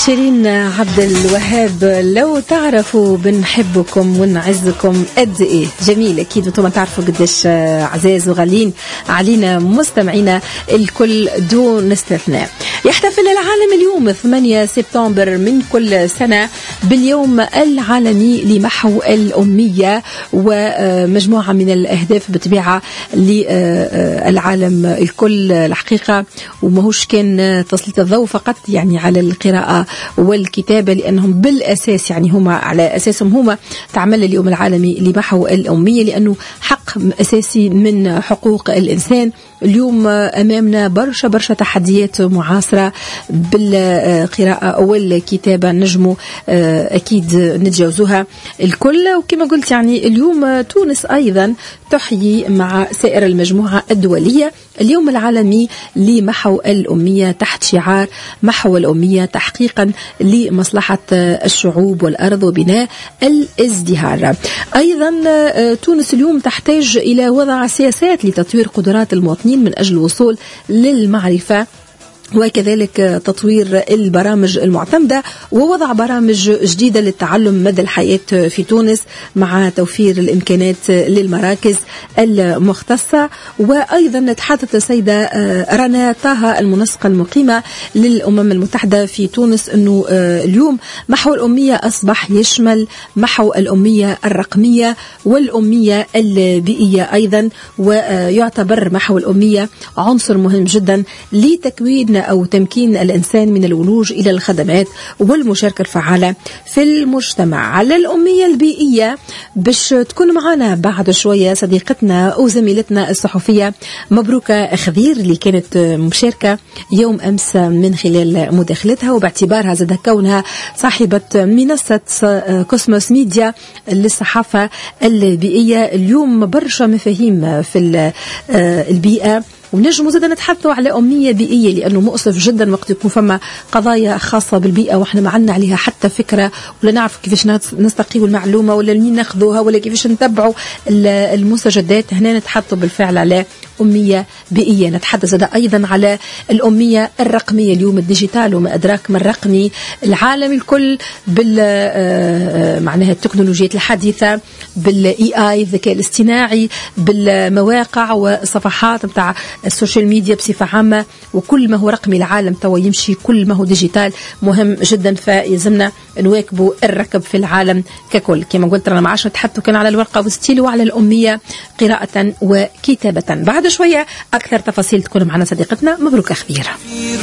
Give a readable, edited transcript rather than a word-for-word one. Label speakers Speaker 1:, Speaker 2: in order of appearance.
Speaker 1: شيرين عبد الوهاب. لو تعرفوا بنحبكم ونعزكم قد ايه. جميل. اكيد انتم تعرفوا قديش عزاز وغالين علينا مستمعينا الكل دون استثناء. يحتفل العالم اليوم 8 سبتمبر من كل سنة باليوم العالمي لمحو الأمية، ومجموعة من الأهداف بطبيعة للعالم الكل الحقيقة، وماهوش كان تسليط الضوء فقط يعني على القراءة والكتابة، لأنهم بالأساس يعني هما على أساسهم هما تعمل اليوم العالمي لمحو الأمية، لأنه حق أساسي من حقوق الإنسان. اليوم أمامنا برشا تحديات معاصرة بالقراءة والكتابة، نجموا أكيد نتجاوزوها الكل. وكما قلت يعني اليوم تونس أيضا تحيي مع سائر المجموعة الدولية اليوم العالمي لمحو الأمية تحت شعار محو الأمية تحقيقا لمصلحة الشعوب والأرض وبناء الازدهار. أيضا تونس اليوم تحتاج إلى وضع سياسات لتطوير قدرات المواطنين من أجل الوصول للمعرفة، وكذلك تطوير البرامج المعتمدة ووضع برامج جديدة للتعلم مدى الحياة في تونس، مع توفير الإمكانات للمراكز المختصة. وأيضا تحدث السيدة رنا طه المنسقة المقيمة للأمم المتحدة في تونس أنه اليوم محو الأمية أصبح يشمل محو الأمية الرقمية والأمية البيئية أيضا، ويعتبر محو الأمية عنصر مهم جدا لتكوين أو تمكين الإنسان من الولوج إلى الخدمات والمشاركة الفعالة في المجتمع. على الأمية البيئية باش تكون معنا بعد شوية صديقتنا وزميلتنا الصحفية مبروكة خضير، اللي كانت مشاركة يوم أمس من خلال مداخلتها، وباعتبارها زاد كونها صاحبة منصة كوسموس ميديا للصحافة البيئية. اليوم برشا مفاهيم في البيئة، ونجموا زاد نتحدثوا على أمية بيئية، لأنه مؤسف جدا وقت يكون فما قضايا خاصة بالبيئة وإحنا ما عنا عليها حتى فكرة، ولا نعرف كيفاش نستقيوا المعلومة ولا منين ناخذوها ولا كيفاش نتبعوا المستجدات. هنا نتحدثوا بالفعل على أمية بيئية. نتحدث أيضا على الأمية الرقمية. اليوم الديجيتال وما أدراك ما الرقمي، العالم الكل معناها التكنولوجيات الحديثة، بالإي آي الذكاء الاصطناعي، بالمواقع والصفحات متاع السوشيال ميديا بصفة عامة، وكل ما هو رقمي العالم توا يمشي، كل ما هو ديجيتال مهم جدا، فيلزمنا نواكبوا الركب في العالم ككل. كما قلت أنا معاش نتحدثوا كان على الورقة والستيل وعلى الأمية قراءة وكتابة. بعد شوية أكثر تفاصيل تكون معنا صديقتنا مبروكة خبيرة.